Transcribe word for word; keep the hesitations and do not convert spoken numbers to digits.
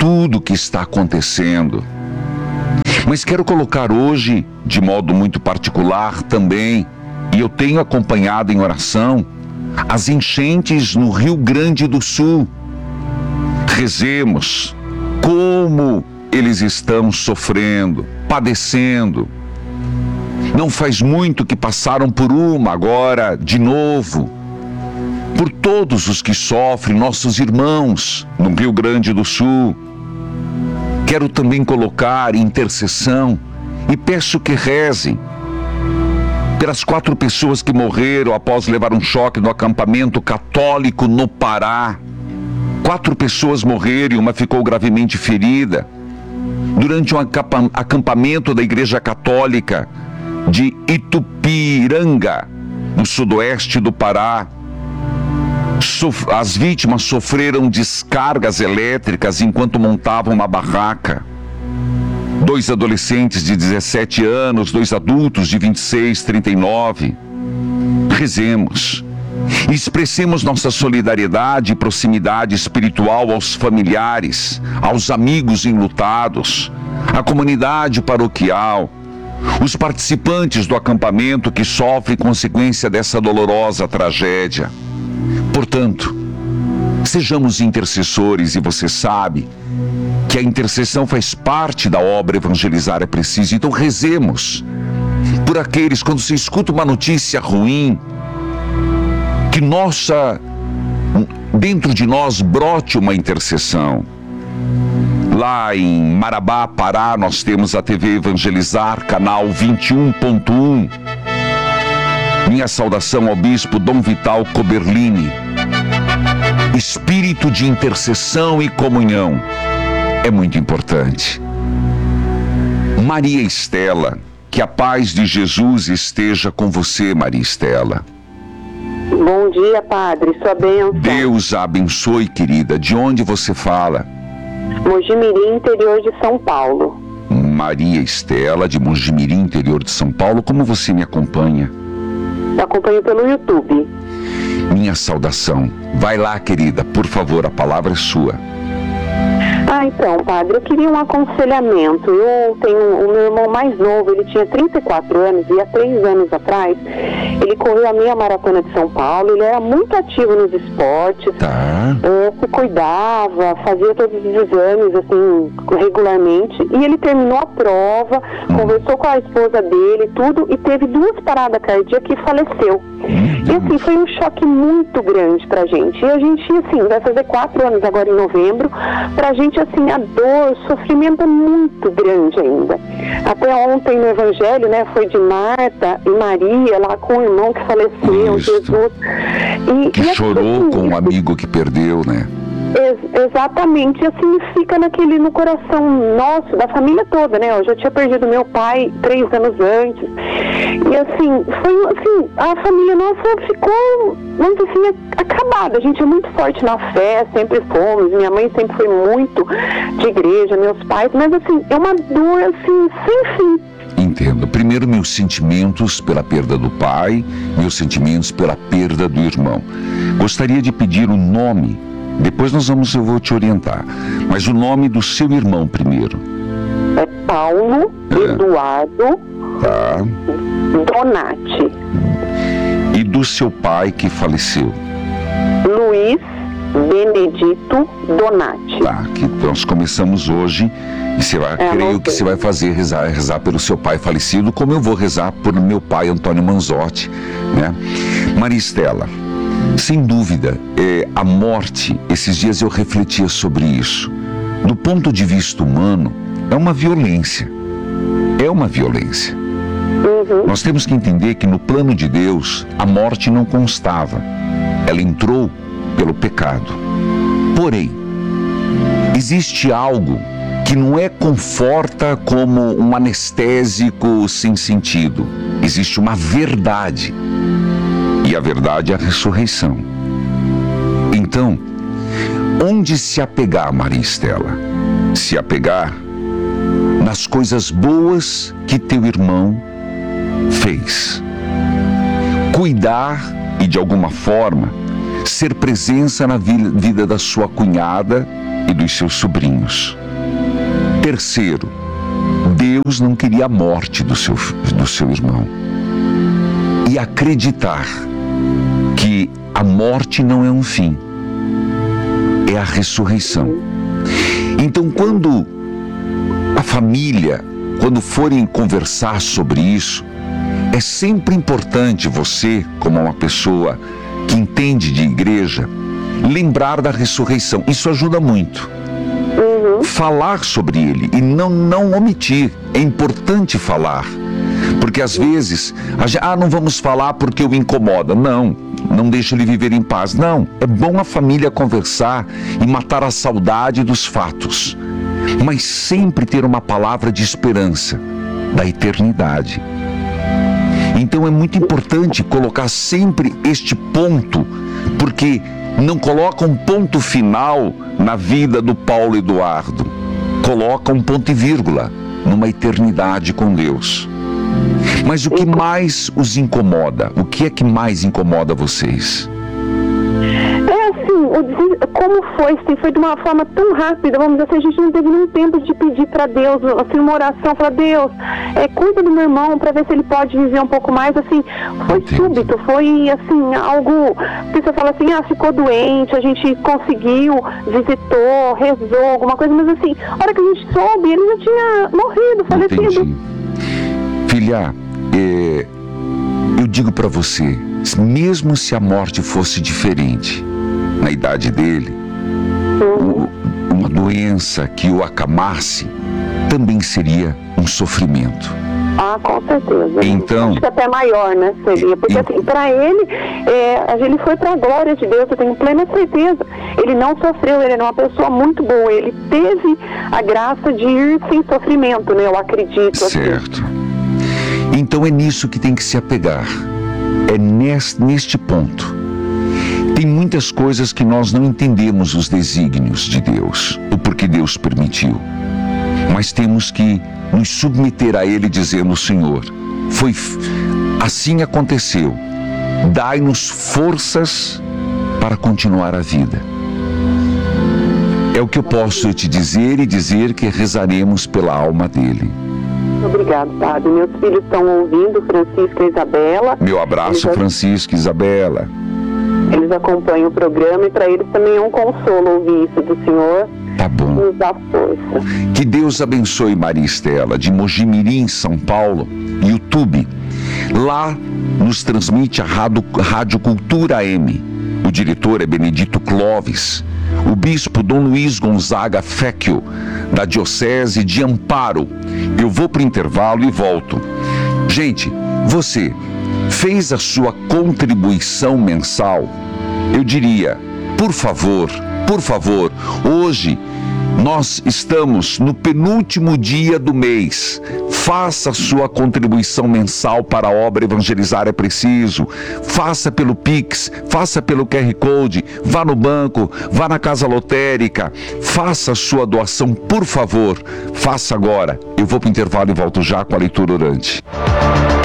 tudo que está acontecendo. Mas quero colocar hoje, de modo muito particular também, e eu tenho acompanhado em oração, as enchentes no Rio Grande do Sul. Rezemos como eles estão sofrendo, padecendo. Não faz muito que passaram por uma, agora de novo. Por todos os que sofrem, nossos irmãos no Rio Grande do Sul. Quero também colocar intercessão e peço que rezem pelas quatro pessoas que morreram após levar um choque no acampamento católico no Pará. Quatro pessoas morreram e uma ficou gravemente ferida durante um acampamento da Igreja Católica de Itupiranga, no sudoeste do Pará. As vítimas sofreram descargas elétricas enquanto montavam uma barraca. Dois adolescentes de dezessete anos, dois adultos de vinte e seis, trinta e nove. Rezemos e expressemos nossa solidariedade e proximidade espiritual aos familiares, aos amigos enlutados, à comunidade paroquial, os participantes do acampamento que sofrem consequência dessa dolorosa tragédia. Portanto, sejamos intercessores, e você sabe que a intercessão faz parte da obra Evangelizar é Preciso. Então rezemos por aqueles, quando se escuta uma notícia ruim, que nossa, dentro de nós brote uma intercessão. Lá em Marabá, Pará, nós temos a T V Evangelizar, canal vinte e um ponto um. Minha saudação ao bispo Dom Vital Coberlini. Espírito de intercessão e comunhão é muito importante. Maria Estela, que a paz de Jesus esteja com você, Maria Estela. Bom dia, padre, sua bênção. Deus a abençoe, querida. De onde você fala? Mojimirim, interior de São Paulo. Maria Estela, de Mojimirim, interior de São Paulo. Como você me acompanha? Eu acompanho pelo YouTube. Minha saudação. Vai lá, querida, por favor, a palavra é sua. Ah, então, padre, eu queria um aconselhamento. Eu tenho o meu irmão mais novo, ele tinha trinta e quatro anos e há três anos atrás ele correu a meia maratona de São Paulo. Ele era muito ativo nos esportes, tá. é, se cuidava, fazia todos os exames assim regularmente, e ele terminou a prova, hum. conversou com a esposa dele, tudo, e teve duas paradas cardíacas e faleceu. Hum. E assim, foi um choque muito grande pra gente. E a gente, assim, vai fazer quatro anos agora em novembro. Pra gente, assim, a dor, o sofrimento é muito grande ainda. Até ontem no Evangelho, né, foi de Marta e Maria, lá com o irmão que faleceu, Isso. Jesus. E, que e chorou assim, com o amigo que perdeu, né? Ex- exatamente, assim, fica naquele, no coração nosso, da família toda, né? Eu já tinha perdido meu pai três anos antes. E assim, foi assim, a família nossa ficou, vamos dizer assim, acabada. A gente é muito forte na fé, sempre fomos. Minha mãe sempre foi muito de igreja, meus pais, mas assim, é uma dor assim, sem fim. Entendo. Primeiro, meus sentimentos pela perda do pai, meus sentimentos pela perda do irmão. Gostaria de pedir o nome, depois nós vamos, eu vou te orientar, mas o nome do seu irmão primeiro. É Paulo É. Eduardo Tá. Donati. E do seu pai que faleceu? Luiz Benedito Donati. Tá, que nós começamos hoje e você vai, É, creio não que sei. você vai fazer, rezar, rezar pelo seu pai falecido, como eu vou rezar por meu pai Antônio Manzotti, né? Maria Estela, sem dúvida, é, a morte, esses dias eu refletia sobre isso. Do ponto de vista humano, é uma violência. É uma violência. Uhum. Nós temos que entender que no plano de Deus, a morte não constava. Ela entrou pelo pecado. Porém, existe algo que não é conforta como um anestésico sem sentido. Existe uma verdade. E a verdade é a ressurreição. Então, onde se apegar, Maria Estela? Se apegar nas coisas boas que teu irmão fez. Cuidar e, de alguma forma, ser presença na vida da sua cunhada e dos seus sobrinhos. Terceiro, Deus não queria a morte do seu, do seu irmão. E acreditar que a morte não é um fim, é a ressurreição. Então, quando a família, quando forem conversar sobre isso, é sempre importante você, como uma pessoa que entende de igreja, lembrar da ressurreição. Isso ajuda muito. Uhum. Falar sobre ele e não, não omitir. É importante falar. Porque às vezes, a gente, ah, não vamos falar porque o incomoda. Não, não deixa ele viver em paz. Não, é bom a família conversar e matar a saudade dos fatos. Mas sempre ter uma palavra de esperança da eternidade. Então é muito importante colocar sempre este ponto, porque não coloca um ponto final na vida do Paulo Eduardo. Coloca um ponto e vírgula numa eternidade com Deus. Mas o que mais os incomoda? O que é que mais incomoda vocês? É assim, o des... como foi, assim, foi de uma forma tão rápida, vamos dizer assim, a gente não teve nem tempo de pedir para Deus, assim, uma oração, falar, Deus, é, cuida do meu irmão para ver se ele pode viver um pouco mais, assim, foi Entendi. súbito, foi, assim, algo, você fala assim, ah, ficou doente, a gente conseguiu, visitou, rezou, alguma coisa, mas assim, a hora que a gente soube, ele já tinha morrido, falecido. Entendi. Filha, é, eu digo para você, mesmo se a morte fosse diferente na idade dele, uhum. uma doença que o acamasse, também seria um sofrimento. Ah, com certeza. Então, acho que até maior, né, seria. Porque, e, assim, para ele, é, ele foi para a glória de Deus, eu tenho plena certeza. Ele não sofreu, ele era uma pessoa muito boa. Ele teve a graça de ir sem sofrimento, né, eu acredito. Certo. Assim. Então é nisso que tem que se apegar. É neste, neste ponto. Tem muitas coisas que nós não entendemos os desígnios de Deus, o porquê Deus permitiu. Mas temos que nos submeter a Ele dizendo, Senhor, foi, assim aconteceu. Dai-nos forças para continuar a vida. É o que eu posso te dizer e dizer que rezaremos pela alma dele. Obrigado, Padre. Meus filhos estão ouvindo, Francisco e Isabela. Meu abraço, eles... Francisco e Isabela. Eles acompanham o programa e para eles também é um consolo ouvir isso do Senhor. Tá bom. Nos dá força. Que Deus abençoe Maria Estela, de Mojimirim, São Paulo, YouTube. Lá nos transmite a Rádio, Rádio Cultura M. O diretor é Benedito Clóvis. O bispo Dom Luiz Gonzaga Fecchio, da Diocese de Amparo. Eu vou para o intervalo e volto. Gente, você fez a sua contribuição mensal? Eu diria, por favor, por favor, hoje nós estamos no penúltimo dia do mês. Faça a sua contribuição mensal para a obra Evangelizar é Preciso. Faça pelo Pix, faça pelo Q R Code, vá no banco, vá na casa lotérica. Faça a sua doação, por favor. Faça agora. Eu vou para o intervalo e volto já com a leitura orante.